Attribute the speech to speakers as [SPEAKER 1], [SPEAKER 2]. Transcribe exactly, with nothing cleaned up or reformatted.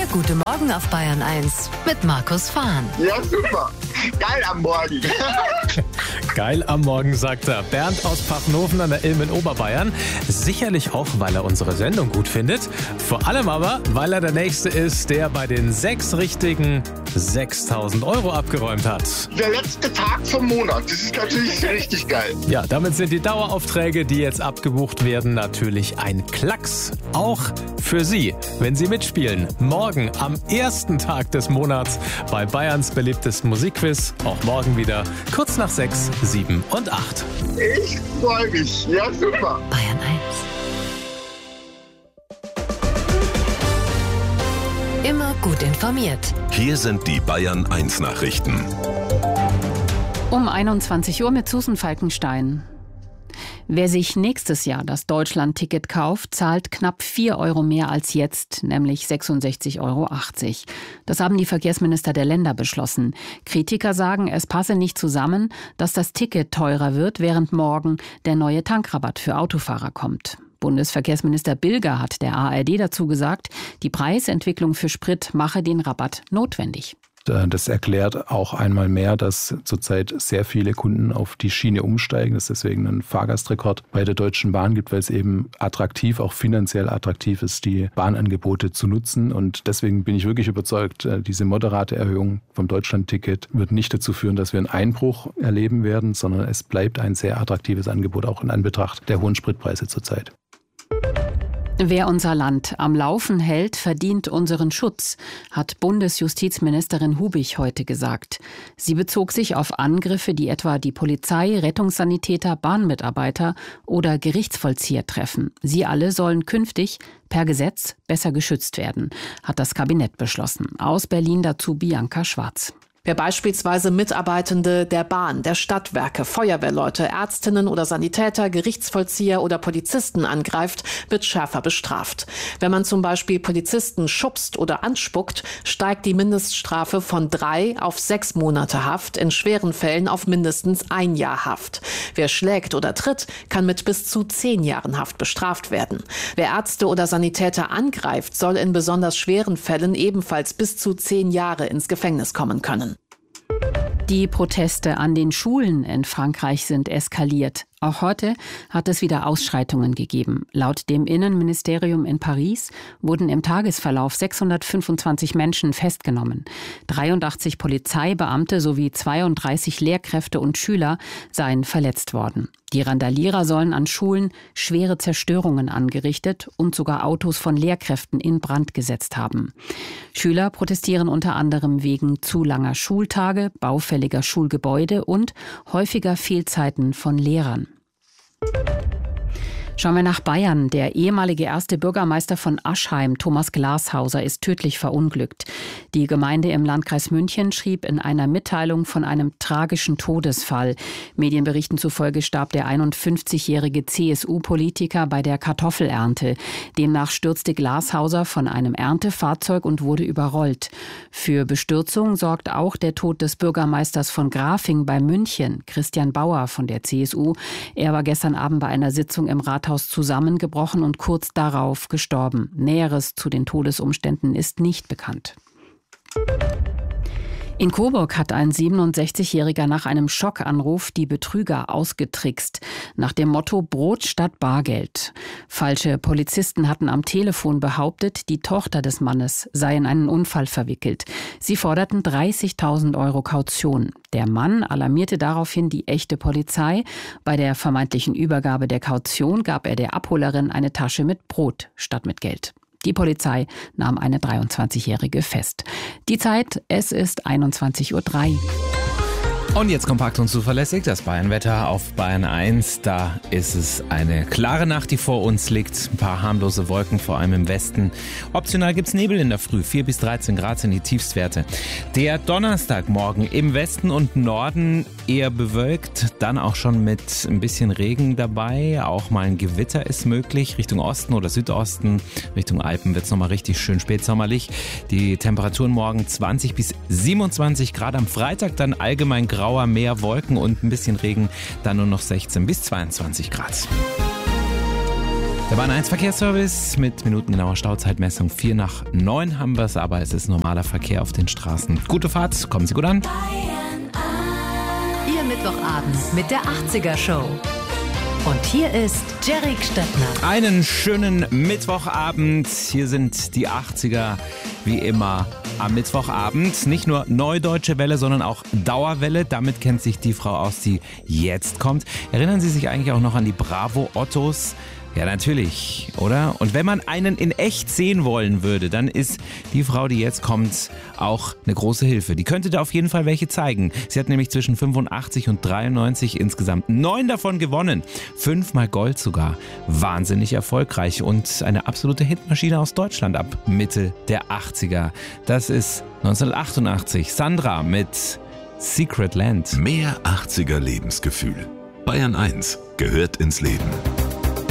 [SPEAKER 1] Guten Morgen auf Bayern eins mit Markus Fahn.
[SPEAKER 2] Ja, super. Geil am Morgen.
[SPEAKER 3] Geil am Morgen, sagt er. Bernd aus Pfaffenhofen an der Ilm in Oberbayern. Sicherlich auch, weil er unsere Sendung gut findet. Vor allem aber, weil er der Nächste ist, der bei den sechs richtigen sechstausend Euro abgeräumt hat.
[SPEAKER 2] Der letzte Tag vom Monat. Das ist natürlich richtig geil.
[SPEAKER 3] Ja, damit sind die Daueraufträge, die jetzt abgebucht werden, natürlich ein Klacks. Auch für Sie, wenn Sie mitspielen. Morgen am ersten Tag des Monats bei Bayerns beliebtesten Musikquiz. Auch morgen wieder kurz nach sechs, sieben und acht.
[SPEAKER 2] Ich freue mich. Ja, super.
[SPEAKER 1] Bayern eins. Immer gut informiert.
[SPEAKER 4] Hier sind die Bayern eins Nachrichten.
[SPEAKER 5] Um einundzwanzig Uhr mit Susan Falkenstein. Wer sich nächstes Jahr das Deutschland-Ticket kauft, zahlt knapp vier Euro mehr als jetzt, nämlich sechsundsechzig Euro achtzig. Das haben die Verkehrsminister der Länder beschlossen. Kritiker sagen, es passe nicht zusammen, dass das Ticket teurer wird, während morgen der neue Tankrabatt für Autofahrer kommt. Bundesverkehrsminister Bilger hat der A R D dazu gesagt, die Preisentwicklung für Sprit mache den Rabatt notwendig.
[SPEAKER 6] Das erklärt auch einmal mehr, dass zurzeit sehr viele Kunden auf die Schiene umsteigen. Dass es deswegen einen Fahrgastrekord bei der Deutschen Bahn gibt, weil es eben attraktiv, auch finanziell attraktiv ist, die Bahnangebote zu nutzen. Und deswegen bin ich wirklich überzeugt, diese moderate Erhöhung vom Deutschlandticket wird nicht dazu führen, dass wir einen Einbruch erleben werden, sondern es bleibt ein sehr attraktives Angebot, auch in Anbetracht der hohen Spritpreise zurzeit.
[SPEAKER 5] Wer unser Land am Laufen hält, verdient unseren Schutz, hat Bundesjustizministerin Hubich heute gesagt. Sie bezog sich auf Angriffe, die etwa die Polizei, Rettungssanitäter, Bahnmitarbeiter oder Gerichtsvollzieher treffen. Sie alle sollen künftig per Gesetz besser geschützt werden, hat das Kabinett beschlossen. Aus Berlin dazu Bianca Schwarz.
[SPEAKER 7] Wer beispielsweise Mitarbeitende der Bahn, der Stadtwerke, Feuerwehrleute, Ärztinnen oder Sanitäter, Gerichtsvollzieher oder Polizisten angreift, wird schärfer bestraft. Wenn man zum Beispiel Polizisten schubst oder anspuckt, steigt die Mindeststrafe von drei auf sechs Monate Haft, in schweren Fällen auf mindestens ein Jahr Haft. Wer schlägt oder tritt, kann mit bis zu zehn Jahren Haft bestraft werden. Wer Ärzte oder Sanitäter angreift, soll in besonders schweren Fällen ebenfalls bis zu zehn Jahre ins Gefängnis kommen können.
[SPEAKER 5] Die Proteste an den Schulen in Frankreich sind eskaliert. Auch heute hat es wieder Ausschreitungen gegeben. Laut dem Innenministerium in Paris wurden im Tagesverlauf sechshundertfünfundzwanzig Menschen festgenommen. dreiundachtzig Polizeibeamte sowie zweiunddreißig Lehrkräfte und Schüler seien verletzt worden. Die Randalierer sollen an Schulen schwere Zerstörungen angerichtet und sogar Autos von Lehrkräften in Brand gesetzt haben. Schüler protestieren unter anderem wegen zu langer Schultage, baufälliger Schulgebäude und häufiger Fehlzeiten von Lehrern. Schauen wir nach Bayern. Der ehemalige erste Bürgermeister von Aschheim, Thomas Glashauser, ist tödlich verunglückt. Die Gemeinde im Landkreis München schrieb in einer Mitteilung von einem tragischen Todesfall. Medienberichten zufolge starb der einundfünfzigjährige C S U-Politiker bei der Kartoffelernte. Demnach stürzte Glashauser von einem Erntefahrzeug und wurde überrollt. Für Bestürzung sorgt auch der Tod des Bürgermeisters von Grafing bei München, Christian Bauer von der C S U. Er war gestern Abend bei einer Sitzung im Rathaus zusammengebrochen und kurz darauf gestorben. Näheres zu den Todesumständen ist nicht bekannt. In Coburg hat ein siebenundsechzigjähriger nach einem Schockanruf die Betrüger ausgetrickst. Nach dem Motto Brot statt Bargeld. Falsche Polizisten hatten am Telefon behauptet, die Tochter des Mannes sei in einen Unfall verwickelt. Sie forderten dreißigtausend Euro Kaution. Der Mann alarmierte daraufhin die echte Polizei. Bei der vermeintlichen Übergabe der Kaution gab er der Abholerin eine Tasche mit Brot statt mit Geld. Die Polizei nahm eine dreiundzwanzigjährige fest. Die Zeit, es ist einundzwanzig Uhr drei.
[SPEAKER 8] Und jetzt kompakt und zuverlässig das Bayernwetter auf Bayern eins. Da ist es eine klare Nacht, die vor uns liegt. Ein paar harmlose Wolken, vor allem im Westen. Optional gibt's Nebel in der Früh. vier bis dreizehn Grad sind die Tiefstwerte. Der Donnerstagmorgen im Westen und Norden eher bewölkt. Dann auch schon mit ein bisschen Regen dabei. Auch mal ein Gewitter ist möglich. Richtung Osten oder Südosten. Richtung Alpen wird's nochmal richtig schön spätsommerlich. Die Temperaturen morgen zwanzig bis siebenundzwanzig Grad. Am Freitag dann allgemein grauer, mehr Wolken und ein bisschen Regen, dann nur noch sechzehn bis zweiundzwanzig Grad. Der Bahn eins Verkehrsservice mit minutengenauer Stauzeitmessung. vier nach neun haben wir es, aber es ist normaler Verkehr auf den Straßen. Gute Fahrt, kommen Sie gut an.
[SPEAKER 1] Ihr Mittwochabend mit der achtziger Show. Und hier ist Jerry Stöttner.
[SPEAKER 8] Einen schönen Mittwochabend. Hier sind die achtziger wie immer am Mittwochabend. Nicht nur Neudeutsche Welle, sondern auch Dauerwelle. Damit kennt sich die Frau aus, die jetzt kommt. Erinnern Sie sich eigentlich auch noch an die Bravo Ottos? Ja, natürlich, oder? Und wenn man einen in echt sehen wollen würde, dann ist die Frau, die jetzt kommt, auch eine große Hilfe. Die könnte da auf jeden Fall welche zeigen. Sie hat nämlich zwischen fünfundachtzig und dreiundneunzig insgesamt neun davon gewonnen. Fünfmal Gold sogar. Wahnsinnig erfolgreich und eine absolute Hitmaschine aus Deutschland ab Mitte der achtziger. Das ist neunzehnhundertachtundachtzig. Sandra mit Secret Land.
[SPEAKER 4] Mehr achtziger Lebensgefühl. Bayern eins gehört ins Leben.